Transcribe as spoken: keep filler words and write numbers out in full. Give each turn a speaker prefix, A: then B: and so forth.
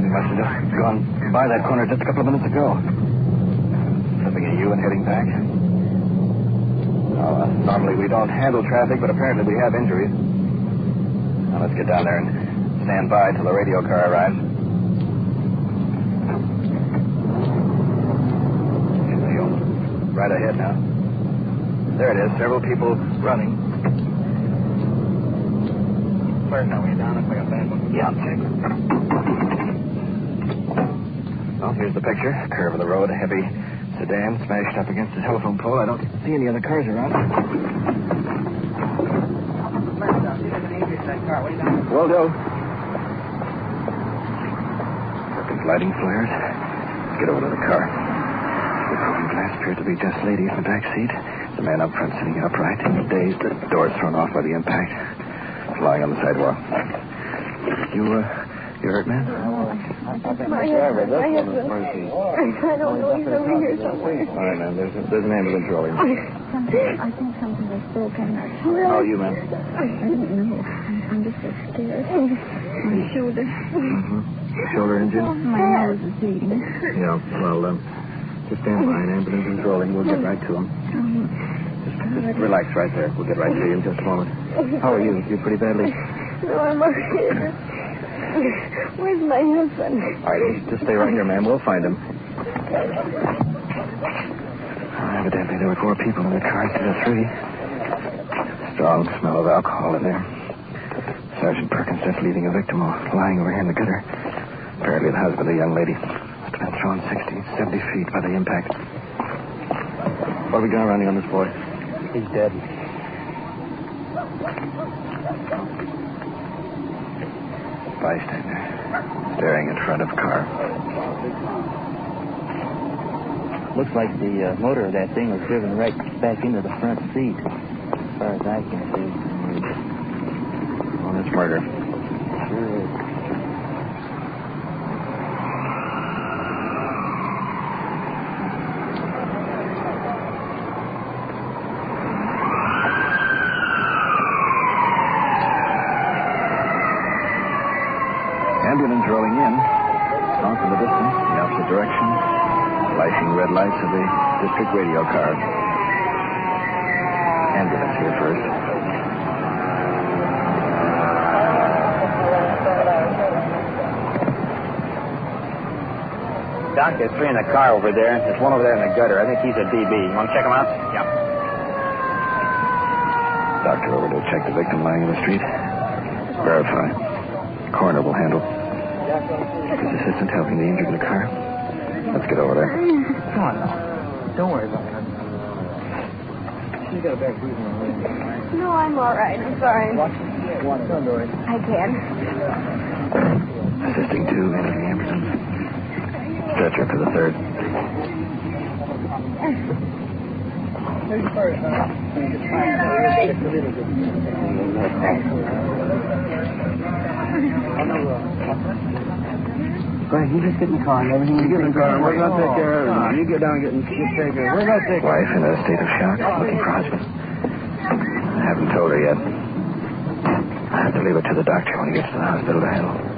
A: He must have just gone by that corner just a couple of minutes ago. Slipping a U and heading back. Oh, uh, normally we don't handle traffic, but apparently we have injuries. Now let's get down there and stand by till the radio car arrives. Right ahead now. There it is. Several people running. Where now? We're down. Looks like a bad one. Yeah, check. Well, here's the picture. Curve of the road. A heavy sedan smashed up against the telephone pole. I don't see any other cars around. Will do. Perkins lighting flares. Let's get over to the car. The chrome glass appeared to be just lady in the back seat. The man up front sitting upright, dazed, the doors thrown off by the impact, lying on the sidewalk. You, uh, you hurt, man?
B: My husband. My husband. I don't know. He's over here somewhere.
A: All right, man. There's, a, there's an ambulance rolling.
B: I think something was broken.
A: How are you, man?
B: I don't know. I'm just so scared. My shoulder.
A: Mm-hmm. Shoulder injured?
B: My nose is bleeding.
A: Yeah, well, um... just stand by. An ambulance is rolling. We'll get right to him. Just, just relax right there. We'll get right to you in just a moment. How are you? You're pretty badly...
B: No, I'm okay. Where's my husband?
A: All right, just stay right here, ma'am. We'll find him. Oh, evidently, there were four people in the car instead of three. Strong smell of alcohol in there. Sergeant Perkins just leaving a victim lying over here in the gutter. Apparently the husband of the young lady. Been thrown sixty, seventy feet by the impact. What have we got running on this boy?
C: He's dead.
A: Bystander. Staring in front of car.
C: Looks like the uh, motor of that thing was driven right back into the front seat. As far as I can see.
A: Oh, that's murder.
C: Sure is.
A: Ambulance rolling in. Off in the distance, the opposite direction. Flashing red lights of the district radio car. Ambulance here first.
D: Doc, there's three in the car over there. There's one over there in the gutter. I think he's a D B. You want to check him out? Yeah.
A: Doctor over to check the victim lying in the street. Verify. Coroner will handle. His assistant helping the injured in the car. Let's get over there.
C: Come on now. Don't worry about it. She's got a bad bruise on her leg.
B: No, I'm all right. I'm sorry.
C: Watch it. Don't worry.
B: I can.
A: Assisting two into the ambulance. Stretcher for the third.
C: There's first, huh? Go ahead, you just get in the car and everything. You get in the car. We're going to take care of it. You get down and get, get take care of it. We're going to take care of it.
A: Wife in a state of shock, looking for husband. I haven't told her yet. I have to leave it to the doctor when he gets to the hospital to handle.